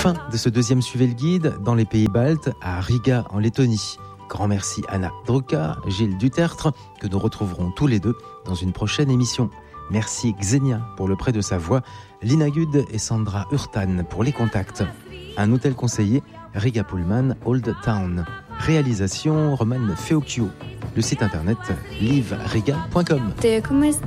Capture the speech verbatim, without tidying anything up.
Fin de ce deuxième Suivez le guide dans les pays baltes, à Riga en Lettonie. Grand merci Anna Drucker, Gilles Dutertre, que nous retrouverons tous les deux dans une prochaine émission. Merci Xenia pour le prêt de sa voix, Lina Gud et Sandra Hurtan pour les contacts. Un hôtel conseillé, Riga Pullman Old Town. Réalisation Roman Feocchio. Le site internet live riga point com.